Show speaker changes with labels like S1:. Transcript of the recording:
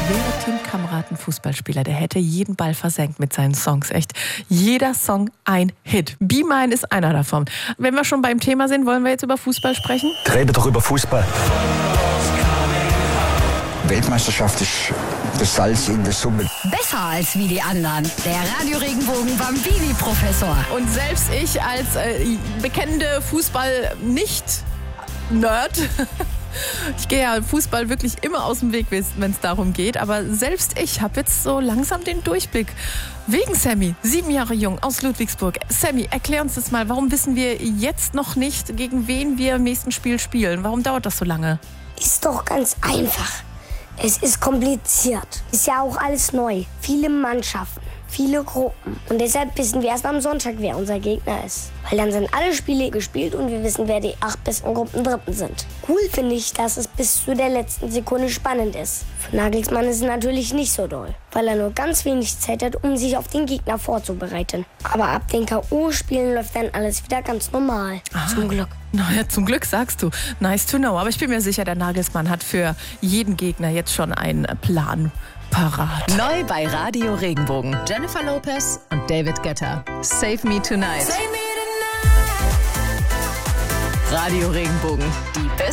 S1: Wäre Tim Kamrat ein Fußballspieler, der hätte jeden Ball versenkt mit seinen Songs. Echt. Jeder Song ein Hit. Be Mine ist einer davon. Wenn wir schon beim Thema sind, wollen wir jetzt über Fußball sprechen?
S2: Rede doch über Fußball. Weltmeisterschaft ist das Salz in der Suppe.
S3: Besser als wie die anderen. Der Radio Regenbogen Bambini-Professor.
S1: Und selbst ich als bekennende Fußball-Nicht-Nerd, ich gehe ja Fußball wirklich immer aus dem Weg, wenn es darum geht, aber selbst ich habe jetzt so langsam den Durchblick. Wegen Sammy, 7 Jahre jung, aus Ludwigsburg. Sammy, erklär uns das mal, warum wissen wir jetzt noch nicht, gegen wen wir im nächsten Spiel spielen? Warum dauert das so lange?
S4: Ist doch ganz einfach. Es ist kompliziert. Ist ja auch alles neu. Viele Mannschaften, viele Gruppen. Und deshalb wissen wir erst am Sonntag, wer unser Gegner ist. Weil dann sind alle Spiele gespielt und wir wissen, wer die 8 besten Gruppen Dritten sind. Cool finde ich, dass es bis zu der letzten Sekunde spannend ist. Für Nagelsmann ist es natürlich nicht so doll, weil er nur ganz wenig Zeit hat, um sich auf den Gegner vorzubereiten. Aber ab den K.O.-Spielen läuft dann alles wieder ganz normal. Zum Glück.
S1: Naja, zum Glück sagst du. Nice to know. Aber ich bin mir sicher, der Nagelsmann hat für jeden Gegner jetzt schon einen Plan parat.
S5: Neu bei Radio Regenbogen. Jennifer Lopez und David Guetta. Save Me Tonight. Radio Regenbogen. Die